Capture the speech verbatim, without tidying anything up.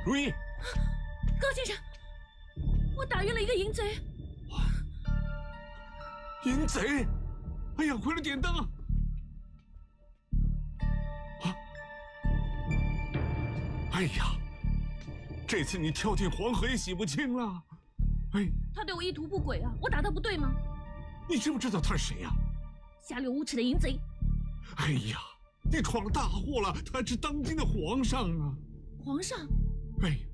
如意， 高先生，我打晕了一个淫贼。 淫贼！哎呀，快来点灯啊！啊！哎呀，这次你跳进黄河也洗不清了。哎， 他对我意图不轨啊，我打他不对吗？ 你知不知道他是谁呀？ 下流无耻的淫贼！ 哎呀，你闯了大祸了，他是当今的皇上啊！ 皇上？ 哎。